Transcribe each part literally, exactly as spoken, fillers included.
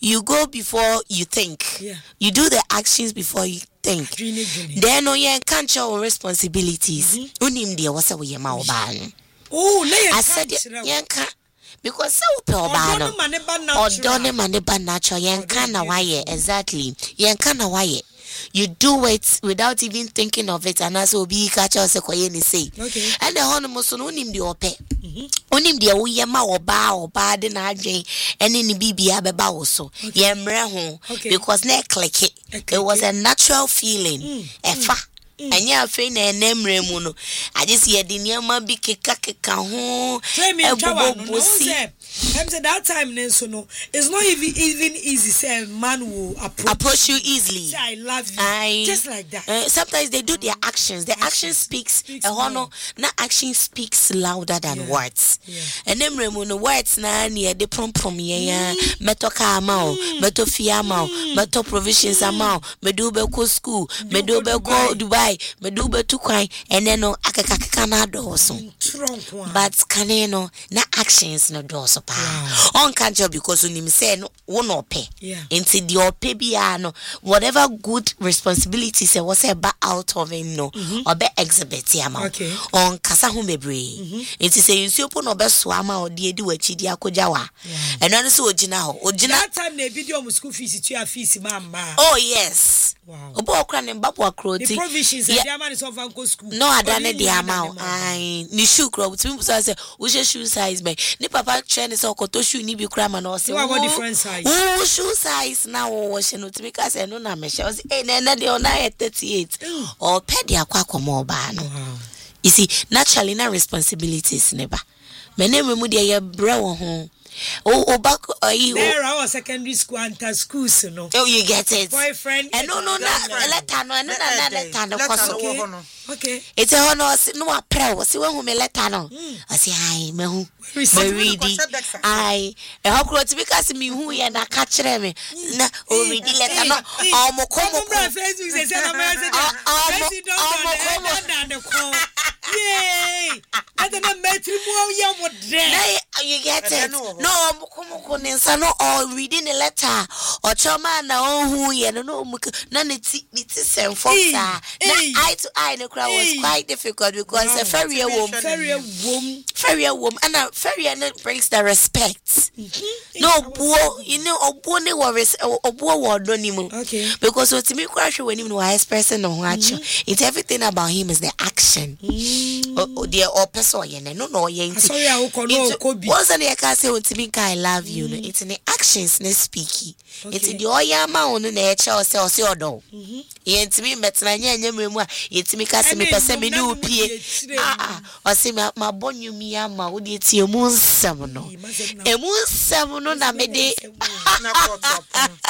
you go before you think. Yeah. You do the actions before you think. Dreamy, dreamy. Then no you can't your responsibilities. Unim dia wasa we ma oba. Oh, na I said yanka because so pe oba no. Odone maneba natural yanka na waye exactly. Yanka na waye. You do it without even thinking of it, and as obi catch us say. Okay. And the honeymoon so unim the ope. Unim the uye ma oba oba de na adwen ene ni bibia beba wo so. Ye mre ho because na click it. It was a natural feeling. Efa. Anya afi na enemre mu no. I just hear the niam bi keka keka ho. Ebobosi. I'm saying that time so no, it's not even even easy. Say a man will approach, approach you easily. Say I love you, I, just like that. Uh, sometimes they do their actions. The action speaks. speaks A honor, na action speaks louder than yeah. words. Yeah. And then remember words na near the prom prom yeah. Meto car amount, meto fee amount, meto provisions amount, medo beko school, medo beko Dubai, medo betu kwai, and then no akakaka na do so. But can no na actions no do so. Wow. On can't job because when him say no one ope. Yeah. Into the ope be no whatever good responsibilities was say back out of him no mm-hmm. or be exhibit yama. Okay. On kasa hu bebre. It is say you see open no be swama or die di wachi di akojawa. And no so ogina ho. Ogina that time na video mu school fees to your fees mama. Oh yes. Wow. Obo okra ne mbabo akroti. The provisions yeah. The man is of uncle school. No adane the amount. Ai ni shoe kro but me say wo shoe size me. Ni papa train so koto shoe ni bi kra ma no say. What different size? Oh shoe size now wo she no to because say no na me she say eh na de on thirty-eight. Or pay dia kwa komo ba no. You see naturally na responsibilities never. Me name mu de ye bre wo ho. Oh, oh, back uh, you. There our secondary school and schools, you know. Oh, you get it. Boyfriend. And no, no, no, letter, no, no, no, letter, no, okay. Okay. It's a honor. No, a prayer. See when we letter, no. I say, I me who, me ready. I, I hope to because me who ya na catch them. Na, oh, ready letter, no. Oh, mo come, mo come. Facebook say, "I'm I'm I'm Yay! I don't know. You get it. No, mukumukun insano or reading a letter or chama na oh who ye no no none it's it's same for eye to eye the crowd was quite difficult because a fairy woman fairy woman fairy woman and a fairy and it brings the respect. No boy, you know, or bonny worries or boy donimu. Okay. Because what to me crash when him wise person or watch it's everything about him is the action. Oh dear or person no no ye sorry I will once and I can say to me I love you no it's in the actions ne speaky it's in the oya ma onu na e che o se o se odo ye ntimi metna nya nya mremu a yetimi ka se me pese me du pie ah o se ma bonyu mi ama wo de tie mu nsem no e mu nsem no na me de na pop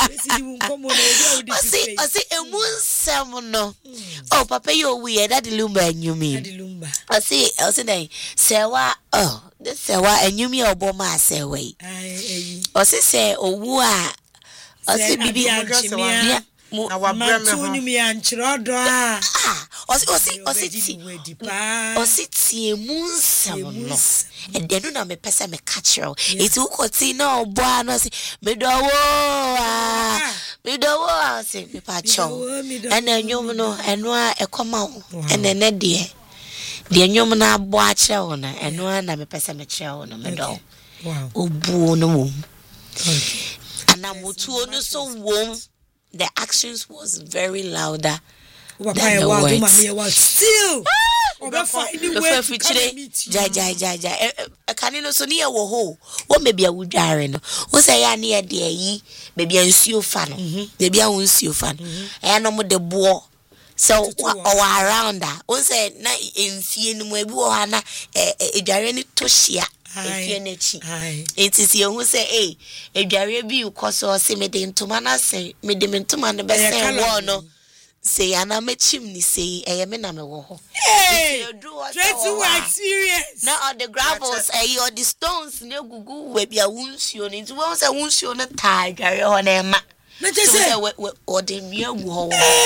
o se o se e mu nsem no oh papa yo we that lumba nyumi o se o se dai se wa oh this say wa enyumi oboma say we o se say owu a o se bibi ya na wa brem ho nyumi anchiro do a o se o se o se ti o se ti emunsam no e de no na me pese me catchero it u ko ti na obo a no se me do wo a me do wo a se me pa cho and enyum no eno a ekoma wo ene ne de the nyom na abo a kire wo na eno na me pese me kire wo no me do wow obu no wo ana mutu no so wo the actions was very louder than the words still oba find way to come meet you ja ja ja ja e kan no so ne ye wo ho wo me bia wudware no wo say ya ne ye de yi be bia nsuo fa no be bia wo nsuo fa no e no mo de bo so or around that we say na enfie no mu bi wo ha na edware ni to hia efie na chi it is you who say eh edware bi ukoso se me de ntoma na se me de ntoma no be say wo no say ana mechim ni say eh me na me wo ho hey try to experience na all the gravels eh or the stones na gugu we bia wunsuo ni nti wo say wunsuo no ta edware ho na ma na just say we or the mia wu ho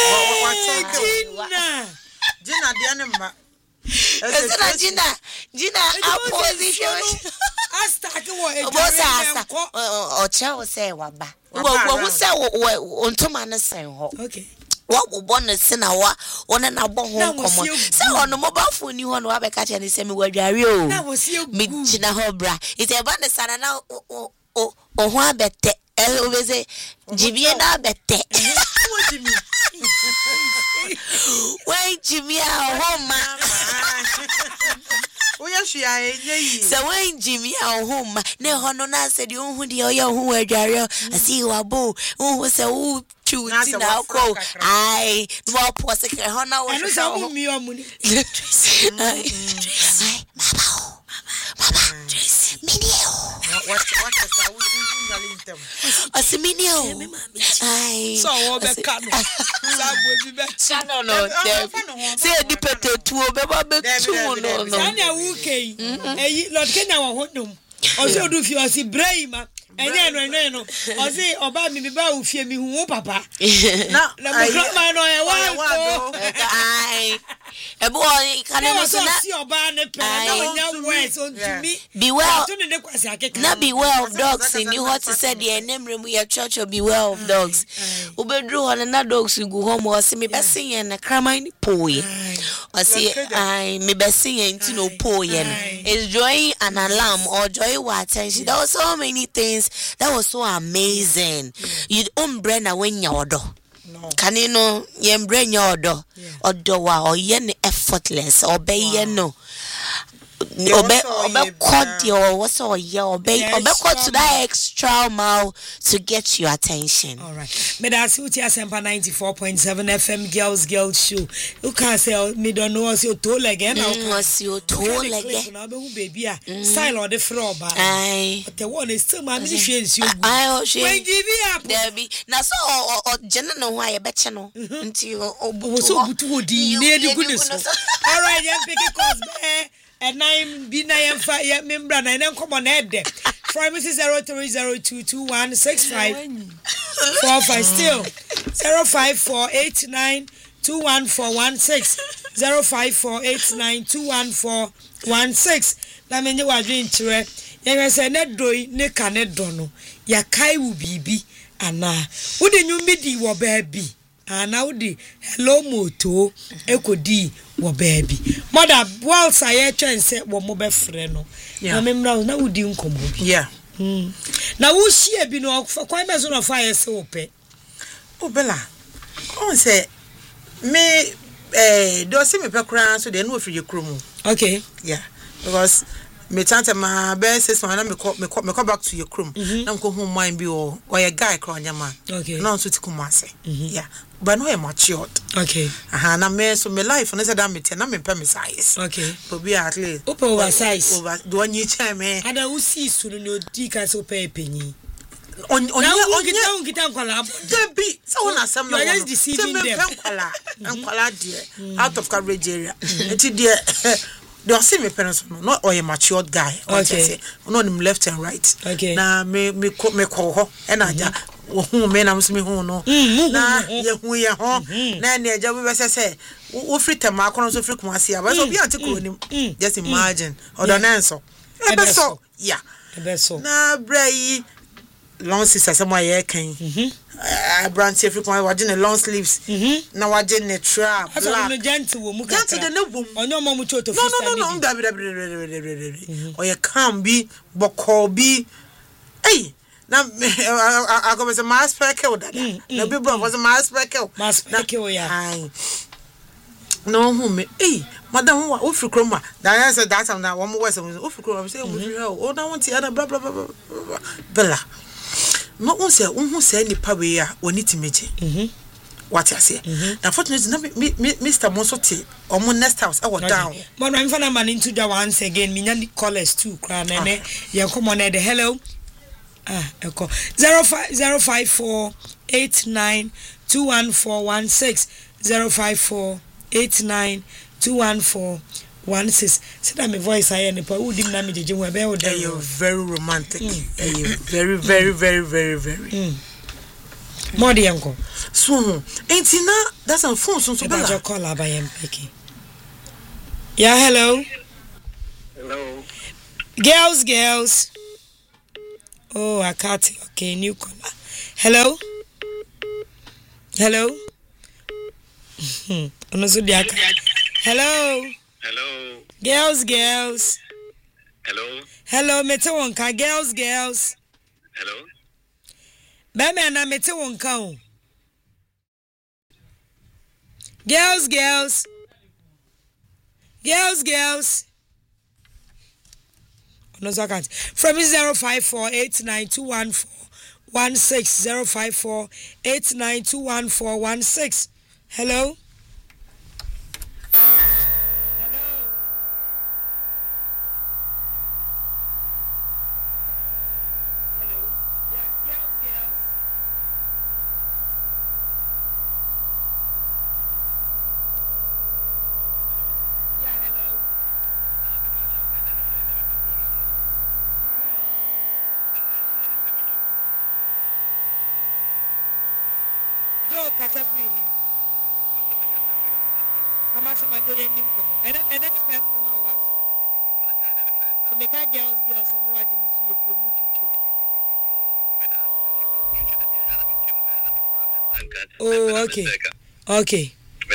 Gina Gina de anema Gina Gina Gina opposition Asta ke wo e. Obo sa asta. O cha wo say waba. Wo wo hu say wo ntoma ne sen ho. Okay. What will bonus sena wa one na bo ho komo say on mobile phone ni ho no abeka che ne say me wadware o na wo sie me china ho bra ite ba ne sana na o o o ho abete e obeze jibie na abete wo jimi wai jimi a ho ma oya hwia eyi so wai jimi a ho ma ne ho no na se di hu di oya hu wadware asi wa bo hu se wo chuti na ko ai no pose ke ho na wo anu sa mu mi o mu ni ai mama mama minio what what sa wo nyalintem asiminio ai so wo be ka no sa bo bi be cha no no se di petetu o be ba be tu no no sa na wo kei eyi lord kenya wo hodum o se odu fi o si brahima enye no enye no o se oba mi bi ba wo fie mi hu papa na na mo kama no e wa ai ebo ikane no so na si oba ne pe na onya west on to me beware to ne kwasi akeka na beware of dogs in you what said the enemre mu ya church beware of dogs ubedru ho na dogs gu ho mo se me besin ye na kraman ni poye o se ai me besin ye nti no poye no is joy an alarm or joy wa attention. There were so many things that was so amazing. You umbrella when you odo no can you know ye umbrella odo odo wa or ye effortless obey ye no Obe obe caught your what's all your obey obe caught to that extra mile to get your attention. All right. Me that's Uti Asempa ninety-four point seven F M Girls Girls Show. You can say me don't know what's your toe again. What's your toe again? Now be baby style or the floor ba. Aye. But the one is still my me shades you. Aye, she. When give you up. There be. Na so o o jena no why e beche no. Nti o butu. So butu odi near the goodness. All right, yeah, pick it cause and nine be nine five yeah member and then come on head there. Pharmacy zero three zero two two one six five four five still zero five four eight nine two one four one six zero five four eight nine two one four one six. Na me nyi wadwen kire. Ye say na doi ne ka ne do no. Ya kai wu bibi ana. Wo de nyumi di wo ba bi. Ana wo di hello moto ekodi wo baby mother well say twen say wo mo be frɛ no na me mra na wo di nkomo bi yeah mm na wo hie bi no kwan me so no fa yese wo pe o bela on say me eh do se me pe kran so de no ofiri kromu okay yeah because me tante ma be six man na me ko me ko back to your room na nko hu mind bi o o guy kro nyama okay na nso ti kumase yeah but no e matured okay aha na me so me life no say that me ten na me pe me size okay but be at least open oversize over do anyi che me ada wo si suru no di ka so pe penyi on on on kita on kita kwala there be so one asem no just deceiving them kwala kwala there out of coverage area enti there they see me parents no not or a matured guy okay no him left and right okay na me me me call ho e na ja wo hu me na me me hu no na ye hu ye ho na na ja we be say wo free tem akon so free kumasi aba so bi antikro nim just imagine or na so e be so yeah e be so na brai long sister sama ye kan ah brand free kumasi wagin long sleeves na wagin ne trap black no gentle wo mu ka gentle de ne bom onyo mo mu choto no no no no da bi da bi o ye can be boko bi hey na I go with a mass speckle that na bi bro was a mass speckle mass speckle ya ai no hu me hey madam wo free kroma that said that time na wo mo was wo free kroma say wo free o na want ya na bla bla bla bla no un say un hu say nipa we ya oni timeje mhm what I say now fortunately na Mister Monsoti omo next house I was down but I'm fana man into that once again me nya callers too kra na ne ye come on the hello ah eko zero five zero five four eight nine two one four one six zero five four eight nine two one four one six. Say that my voice I any pa udi na me jeje we be o dey. You're very romantic. You very very very very very. More the uncle. So, ain't na that's on phone so so bella. Call about am picking. Yeah, hello. Hello. Girls, girls. Oh, I can't. Okay, newcomer. Hello? Hello? Hello? Hello? Girls, girls. Hello? Hello, mete wonka. Girls, girls. Hello? Beme na mete wonka. Girls, girls. Girls, girls. No, so I can't. From zero five four eight nine two one four one six zero five four eight nine two one four one six. Hello. Girls, girls, I'm watching the sea for oh, okay. Okay.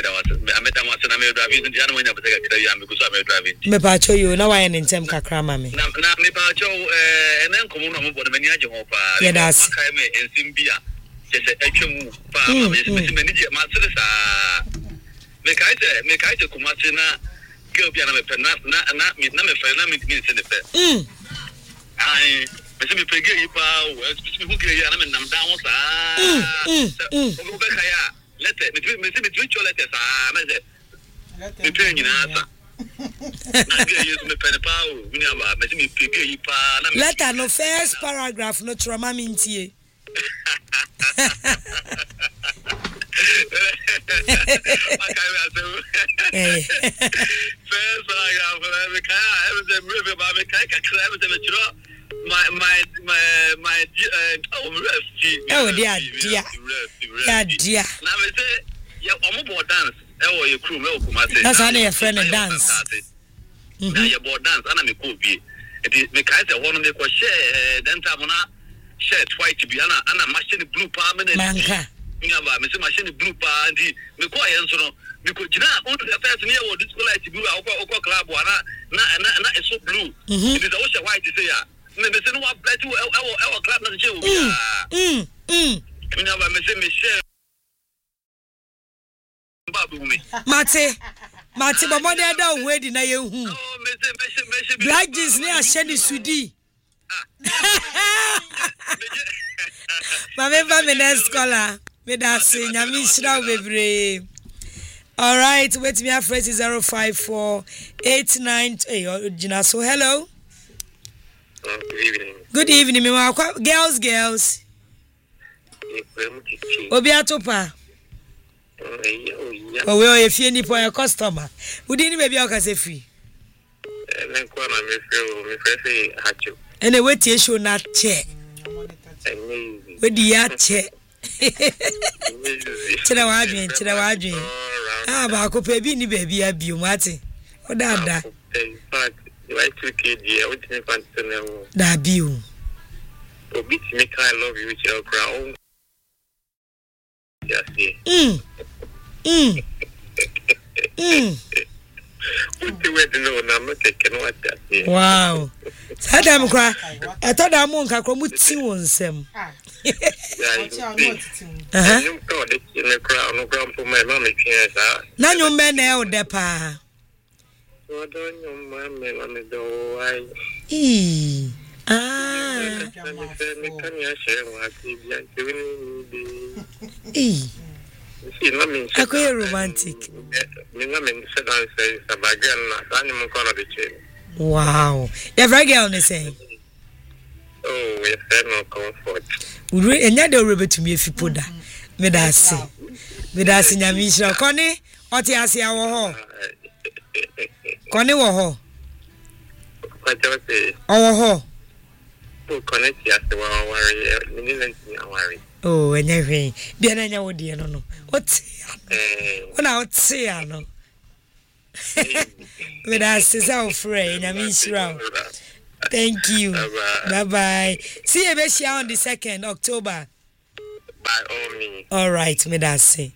Me pacho you now I am in tem kakra mami. Na na me pacho eh enen komo na mo bo na mani age ho pa. Yeah, that's kai me ensim bia. Just atwam pa ma me me mani je ma sere sa. Me kai se me kai se kumase na girl bia na me pe na na na me na me fe na me me se ne fe. Mm. Ai me se me pe girl yi pa o me hu girl yi na me nam down wo sa. Mm. Mm. O be kai ya. Let me me se me twitch let sa me se. Me pe nyina sa. Letter no first paragraph no trauma mintie. My my my my oh dear dear yeah dear now me say ya omo dance e your crew me okumase that's how your friend dance na your board dance ana me ko bi e me kai say one me ko share then time na shirt white bi ana ana machine blue pa me na manka ngaba me say machine blue pa ndi me ko yen so no me ko jina on the first me wo disco light blue a ko club ana na na na e so blue it is a wash white say ya me me say no wa black e wo e wo club na say wo mm mm ngaba me say me share Mate, Mate, but more than that, where did I hear who? Black jeans near Shady Sudi. My member, my next scholar, me that sing, I miss now, baby. All right, wait me a phrase zero five four eight nine. Hey, Gina, so hello. Good evening. Good evening, me girls, girls. Obiatopa. Oh, we are if you need for a customer. We didn't maybe I can say free. And then come and me feel me fresh hatcho. And a wait show not check. With the yacht check. Tell our dream, tell our dream. Ah, but I could pay me baby a bew, Martin. What that? In fact, I took it, I would think to know that bew. Oh, beat me, I love you with your crown. Yes, mm. Mm. Mm. Wow. Sadam cry. I thought I'm on Kakomuti on some. Uh huh. None your men out there, pa. Ah. Eh. I quite romantic. Wow. You're very girl, they say. Oh, we have no comfort. We and you're able to me if you put that. Me that say. Me that say, Yamisha. Connie, what you say, our home? Connie, what home? What you say? Our home. Oh, connect yes, the one worry. worry. Oh, and everything. Be an annual dear, no, no. What's what out say, I know. With us is our friend, I mean, round. Thank you. Bye-bye. Bye-bye. See you back on the second October. By all means. All right, me that's say.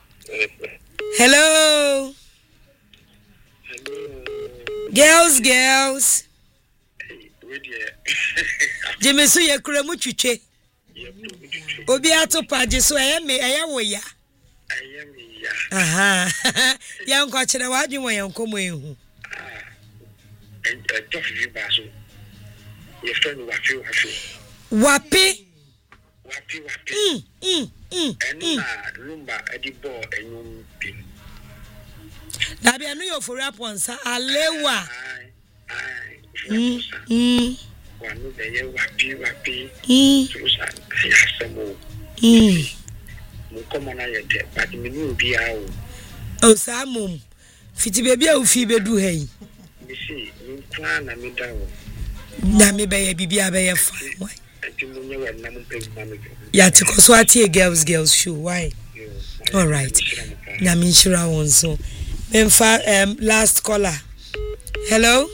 Hello. Hello. Girls, girls. Hey, where there? Jimmy so ye kura mu twitwe. Obi atopa je so eye me eye wo ya. I am ya. Aha. Ya nko kire wa dwen wo ye nko mo ehu. Ah. And uh, just you baso. Your friend wafi wafi. Wapi. Wapi wapi. Mm, mm, mm. And na lumba edi ball enyum pin. Na bia no yo for raponsa alewa. Ai. Ai. Mm. Mm. Wanu de ye wapi wapi. Mm. Susa yasemo. Mm. Mo komo na ye de, but me ni obi a o. O samum. Fiti baby a ufi bedu hey. Me see, me kwa na me da o. Na me be ye bibia be ye fa. Why? Ati mo nye wa na mo pe ma me. Ya te ko so atie girls girls show. Why? All right. Na me nshira won so. Memfa um last caller. Hello?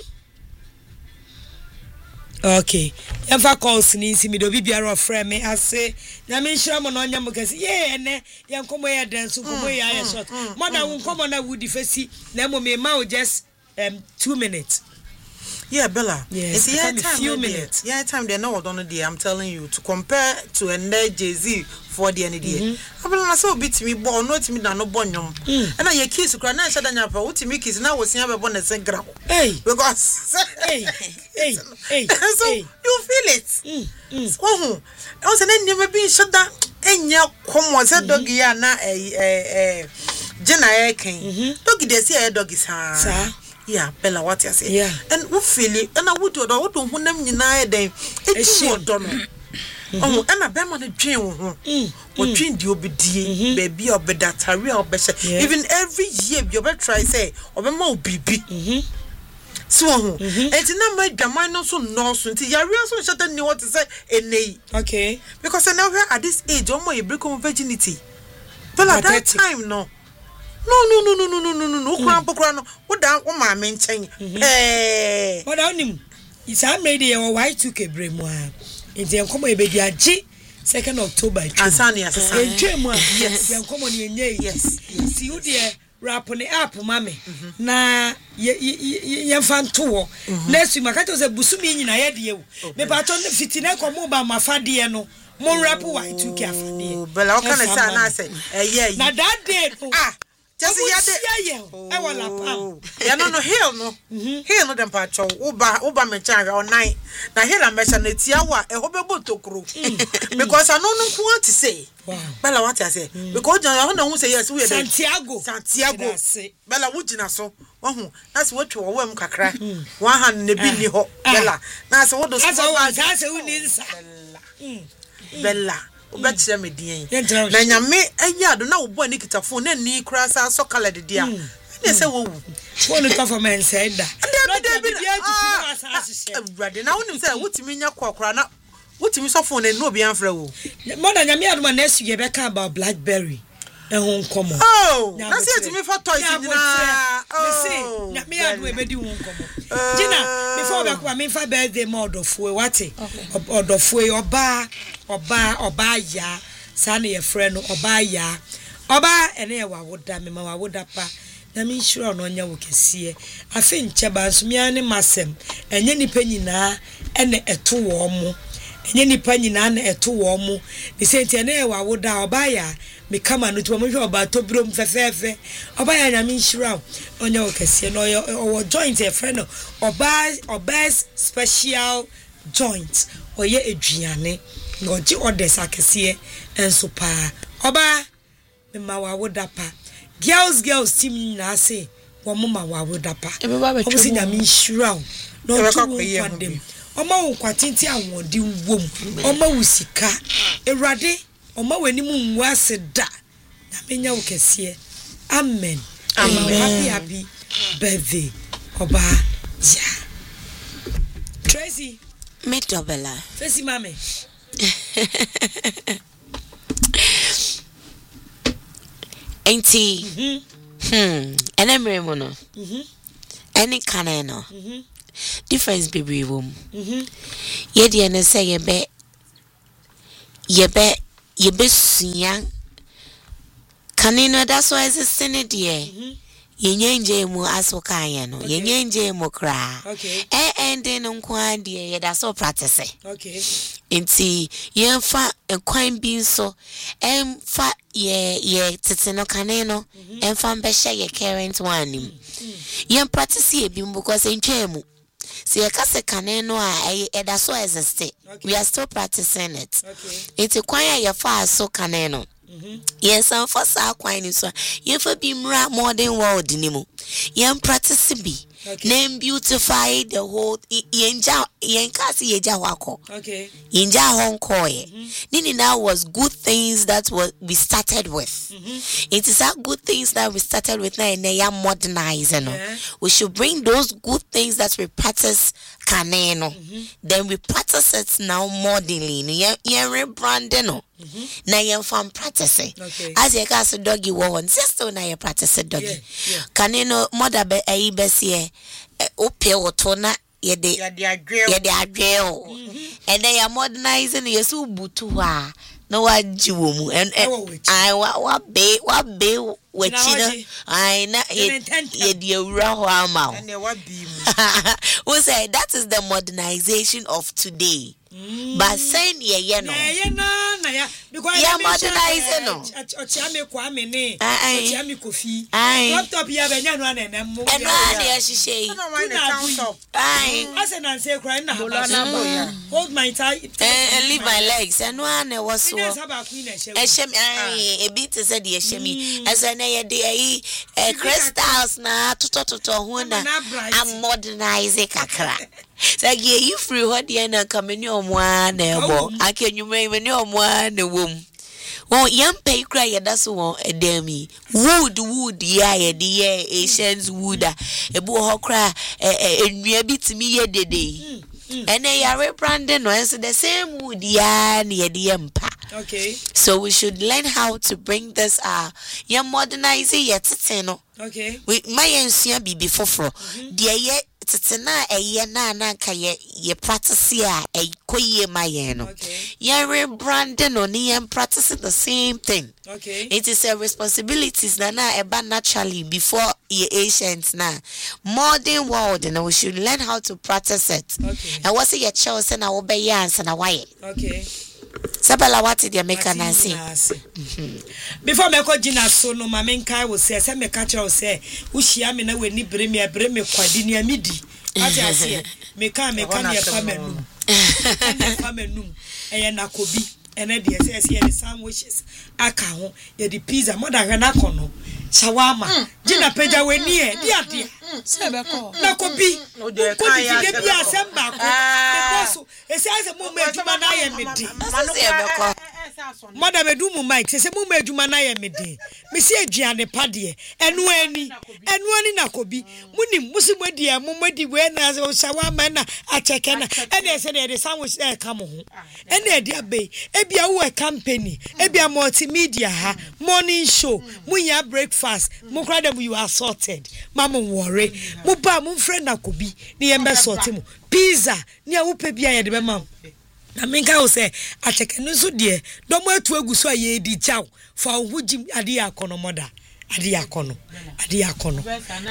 Okay. Yemfa calls ni nsi mi do bibia ofre me ase. Na me nshira mo no nya mo kase. Ye ene ye nkomo ye dance nkomo ye aye short. More than nkomo na would fesi na mo me ma just um two minutes. Yeah, Bella. Yes, it's yeah, time, few minutes. Yeah, time they know what on the I'm telling you to compare to a Jay-Z for the end day. I will so beat me born not me no bonyum. And I kiss cry na shada nya pa what me kiss na was nya be born a sen gra. Hey, Because hey, hey, hey. So hey. you feel it. Mm, mm. Oh, I was an enemy being shut down. Enya come was a doggy ya na eh eh Jenna eh ken. Doggy dey see a doggy sa. Sir. Yeah, Bella, what you say? Yeah. And we feel it, and I would do what don't want them in a day. It's your donor. Oh, and a bema the dream. What dream do you be dear, baby, or be that a real better? Even every year, you better try say, or be more baby. So, it's not my damn so no soon till you're real so shut and what to say, and nay. Okay. Because I know at this age, almost a break of virginity. Well, at that time, no. No, no, no, no, no, no, no, no, no, Grandpa Grano. What down on my main chain? Eh, what on him? It's a lady or white took a brainwa. In the uncommon baby, a G, second October. And Sunny as a son. Yes, the uncommon in ye, yes. See you, dear, rap on the app, mammy. Na ye fan tour. Next week, my cat was a busumi in a head you. The baton the fitina come over my fadiano. More rap white took care of me. But how can I say, eh, yeah, now that day, ah. Just yeah, I want to yeah, no, no, hill, no, hill, no, them patch, Uba, Uba, Mechanga, or night. Now, here I mention it, Yawa, a hobble to crew. Because I don't know what to say. Bella, what I say, because I don't know who say yes, we are Santiago, Santiago, Bella, would you so? Oh, that's what you are, Kakra. One hand in the billy hop, Bella. That's what those that's who needs Bella. Obetche me din na nyame anya do na wo bo nikita phone na ni kura sa so kala de dia na se wo wu phone ka for men say da na de bi na na wonim say wotimi nya kokora na wotimi so phone na obi anfra wo more than nyame aduma na su ye be ka about Blackberry ehun komo oh na se timi for toys ni na oh say nyame aduma be di hun komo Gina before we come me fa birthday mod of we what of we oba oba oba ya sa na ye friend oba ya oba ene ye wa woda me ma wa woda pa na me sure no nya wo kese afi nche ba so me ani masem enye nipa nyina ene eto wo mo enye nipa nyina na eto wo mo ni se ntia na ye wa woda oba ya me kama no to mo hwe oba to brom fefefe oba ya nya me sure onya wo kese no o joint a friend oba oba's special joint oye eduane no ji orders akese enso pa oba me ma wa woda pa girls girls team na say wo ma wa woda pa obo si nya me sure no to wo dem oma wo kwatinti awodi wom oma wo sika ewrade oma wani mu nwu aseda na menya wo kese amen amen happy happy birthday oba ya Tracy me dobela Tracy mame Auntie hmm ene mere mo no mhm ene kana no difference bebree wom. Mhm. Ye de na say ye be ye be ye be suya. Kanino that's why it's sin dear. Mhm. Ye nyenje mu asoka no. Ye nyenje mu kra. Okay. Eh ende no kwa dear ye da so practice. Okay. Inti ye fa ekwan bi so em fa ye ye titino kaneno em fa mbehye ye current one nim. Ye practice ye bi because entwemu. See, a case caneno a that's so exist. We are still practicing it. Okay. It's a quite your fast so caneno. Yes, I'm for sa quine so. You for be more than world dinimo. Yam practice be. Name beautify the whole yenja yenkasi yeja wako. Okay. Yenja hong koi. Nini now was good things that what we started with. Mm-hmm. It is our good things that we started with now and they are modernizing. Yeah. We should bring those good things that we practice caneno. Mm-hmm. Then we practice it now modernly. Yen rebranding no. Mm-hmm. Na yen from practicing. Okay. As you guys doggy one sister na you practice doggy. Yeah, yeah. Caneno mother be a besi ope otona ye de ye de adwel and they are modernizing ye so butu ha no wa jiwomu and I wa wa be wa be we chino I na ye ye de ura ho ama and wa bi mu we say that is the modernization of today. Mm. But saying ye ye no ye na na ya because ya modernize no ochiame kwame ne ochiame kofi laptop ya benya no na na mo eno na ya hihye ai ase na say cry na hold my tight and leave my legs eno na was so ehye ai e bit said ye ehye mi ase na ye de ai crystals na totototo ho na am modernize kakra. Say you free what the end coming your one ebo. I can you make when your one the womb. Oh, young pay cry, that's one a demi. Wood, wood, yeah, the Asians wood. A boy cry, and we a bit me a day. And they are rebranding once the same wood, yeah, near the empire. Okay. So we should learn how to bring this uh yeah modernizing yet teno. Okay. We my ancient be before for dear yet tena a ye na na ka ye ye practice ya a koye my no. Okay. Ye rebranding on ye practicing the same thing. Okay. It is a responsibilities na na eba naturally before ye ancients na modern world and we should learn how to practice it. Okay. And what's your choice and I will be answer na why. Okay. Sabala what did you make an answer? Before me ko jina so no ma menkai wo say say me catch you say wo hia me na we ni bre me bre me kwadi ni amidi ati ase me ka me ka me fa manu me fa manu e na kobi ene de say say the sandwiches aka ho ye the pizza mo da hwe na kono shawama jina peja we ni e dia dia se be ko na kobi ko di de bia semba ko me boso e say say mo me aduma na ye me di se be ko Mother me do mu mic se mu ma aduma na ye me din me se aduane pa de enu ani enu ani na kobi munim musi modi e mu modi we na se shawama na acheke na e dey say dey sandwich e ka mo ho e na dey abe e bia wo company e bia multimedia ha morning show munya breakfast mu kra dem you are sorted mama worry mu ba mu friend na kobi ni ye be sorted mu pizza ni a wo pe bia ye de be mam na menka wo se acheke no so de do mo atu agu so aye di chaw fa wo jim ade akono moda ade akono ade akono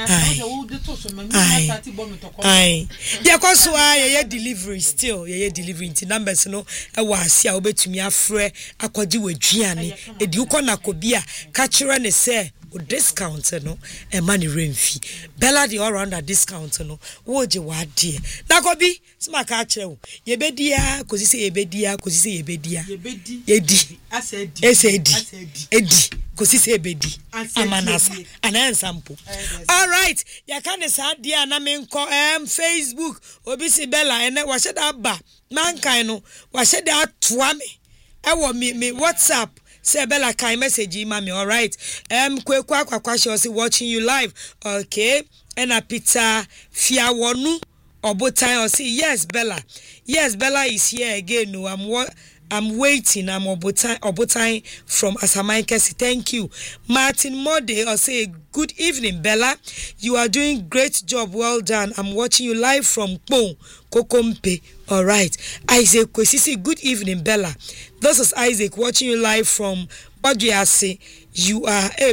ai ya kwaso aye ye delivery still ye ye delivery nti numbers no e wa ase a obetumi afre akwaji waduane edi uko na kobia ka kire ne se o discount no e money remfi bella the all round discount no wo je wa de na kobi sima ka kire wo ye bedia kozi se ye bedia kozi se ye bedia ye bedi ye di asedi asedi edi kozi se bedi amanasa anan sample all right ya kan sa dia na menko em Facebook obi si bella ene wa sheda ba mankan no wa sheda atoa me e wo me me WhatsApp say bella kai message mami all right um kweku akwakwa she watching you live okay and a pizza fia wonu obotan or say yes bella yes bella is here again no I'm I'm waiting. I'm Obotai, Obotai from Asamaikesi. Thank you. Martin Mode, or say, good evening, Bella. You are doing great job. Well done. I'm watching you live from Pong, Kokompe. All right. Isaac Kwesisi, good evening, Bella. This is Isaac watching you live from Baduase. You are, eh,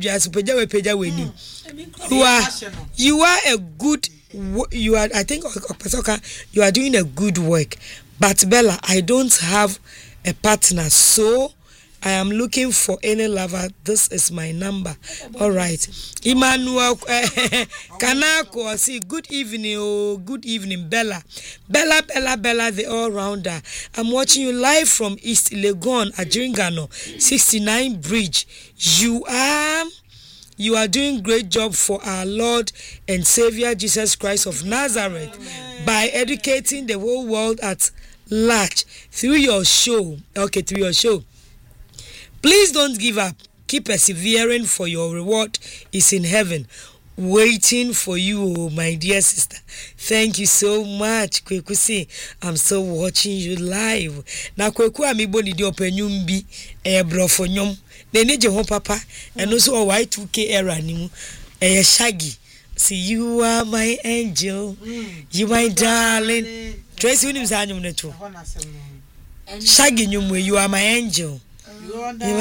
you are, you are a good, you are, I think, you are doing a good work. But Bella, I don't have a partner, so I am looking for any lover. This is my number. All right. Emmanuel Kanako, see, good evening, oh, good evening, Bella. Bella, Bella, Bella, the all-rounder. I'm watching you live from East Legon, Adjingano, sixty-nine Bridge. You are... You are doing great job for our Lord and Savior Jesus Christ of Nazareth. Amen. By educating the whole world at large through your show. Okay, through your show. Please don't give up. Keep persevering, for your reward is in heaven, waiting for you, my dear sister. Thank you so much, Kweku. See, I'm still watching you live. Now, Kweku, I'm able to do open yumbi, a bro for nyom. They need your home, Papa, and also a Y two K era, a shaggy. See, you are my angel, mm. you my darling. Tracy Williams, I'm too. Shaggy, you are my angel. You